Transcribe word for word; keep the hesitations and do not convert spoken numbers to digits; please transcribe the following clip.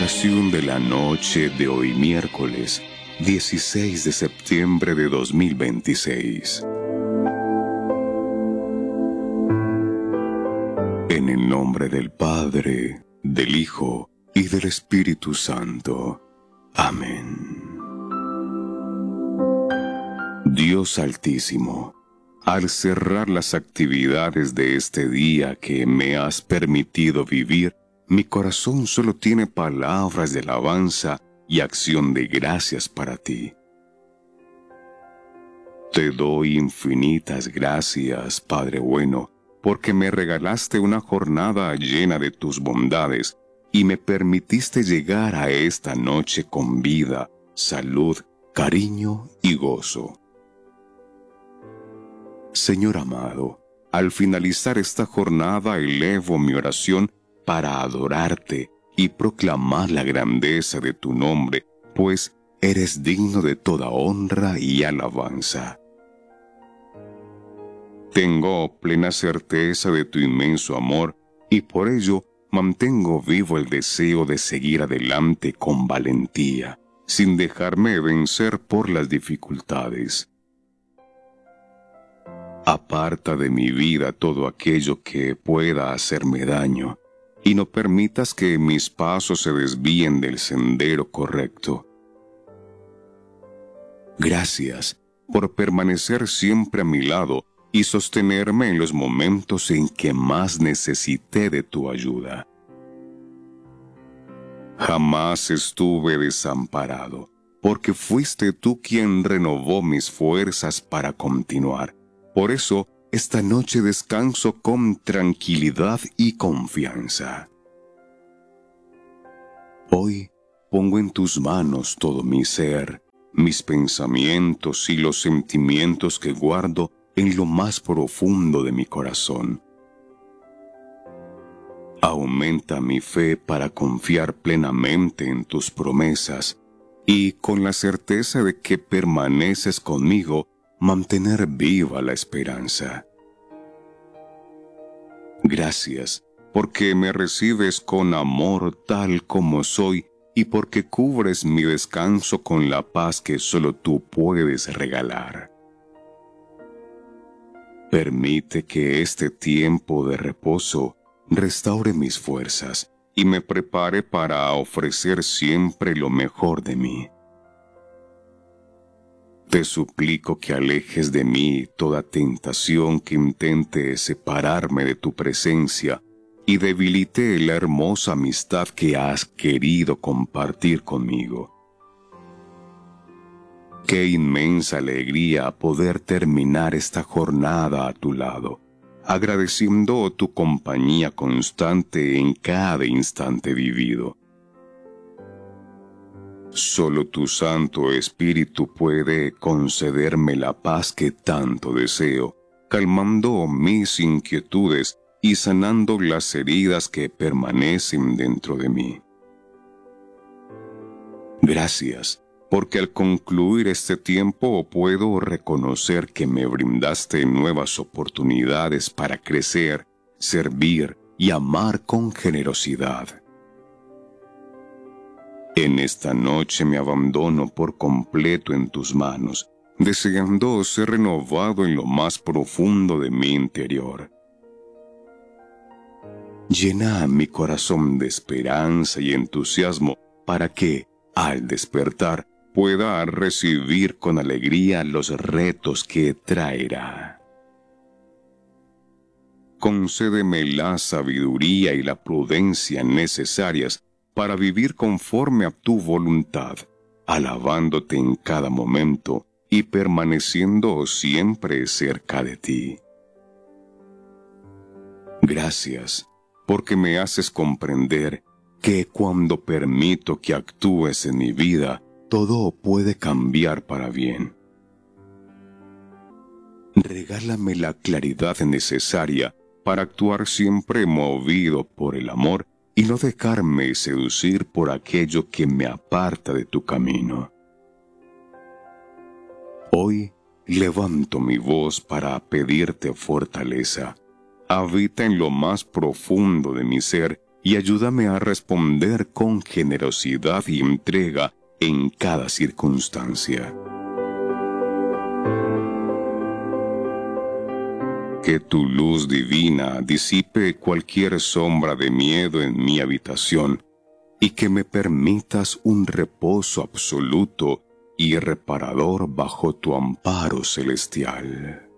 Oración de la noche de hoy miércoles dieciséis de septiembre de dos mil veintiséis. En el nombre del Padre, del Hijo y del Espíritu Santo. Amén. Dios Altísimo, al cerrar las actividades de este día que me has permitido vivir, mi corazón solo tiene palabras de alabanza y acción de gracias para ti. Te doy infinitas gracias, Padre bueno, porque me regalaste una jornada llena de tus bondades y me permitiste llegar a esta noche con vida, salud, cariño y gozo. Señor amado, al finalizar esta jornada elevo mi oración para adorarte y proclamar la grandeza de tu nombre, pues eres digno de toda honra y alabanza. Tengo plena certeza de tu inmenso amor y por ello mantengo vivo el deseo de seguir adelante con valentía, sin dejarme vencer por las dificultades. Aparta de mi vida todo aquello que pueda hacerme daño, y no permitas que mis pasos se desvíen del sendero correcto. Gracias por permanecer siempre a mi lado y sostenerme en los momentos en que más necesité de tu ayuda. Jamás estuve desamparado, porque fuiste tú quien renovó mis fuerzas para continuar. Por eso, esta noche descanso con tranquilidad y confianza. Hoy pongo en tus manos todo mi ser, mis pensamientos y los sentimientos que guardo en lo más profundo de mi corazón. Aumenta mi fe para confiar plenamente en tus promesas y, con la certeza de que permaneces conmigo, mantener viva la esperanza. Gracias, porque me recibes con amor tal como soy y porque cubres mi descanso con la paz que solo tú puedes regalar. Permite que este tiempo de reposo restaure mis fuerzas y me prepare para ofrecer siempre lo mejor de mí. Te suplico que alejes de mí toda tentación que intente separarme de tu presencia y debilite la hermosa amistad que has querido compartir conmigo. Qué inmensa alegría poder terminar esta jornada a tu lado, agradeciendo tu compañía constante en cada instante vivido. Solo tu Santo Espíritu puede concederme la paz que tanto deseo, calmando mis inquietudes y sanando las heridas que permanecen dentro de mí. Gracias, porque al concluir este tiempo puedo reconocer que me brindaste nuevas oportunidades para crecer, servir y amar con generosidad. En esta noche me abandono por completo en tus manos, deseando ser renovado en lo más profundo de mi interior. Llena mi corazón de esperanza y entusiasmo para que, al despertar, pueda recibir con alegría los retos que traerá. Concédeme la sabiduría y la prudencia necesarias para vivir conforme a tu voluntad, alabándote en cada momento y permaneciendo siempre cerca de ti. Gracias, porque me haces comprender que cuando permito que actúes en mi vida, todo puede cambiar para bien. Regálame la claridad necesaria para actuar siempre movido por el amor y no dejarme seducir por aquello que me aparta de tu camino. Hoy levanto mi voz para pedirte fortaleza. Habita en lo más profundo de mi ser y ayúdame a responder con generosidad y entrega en cada circunstancia. Que tu luz divina disipe cualquier sombra de miedo en mi habitación y que me permitas un reposo absoluto y reparador bajo tu amparo celestial.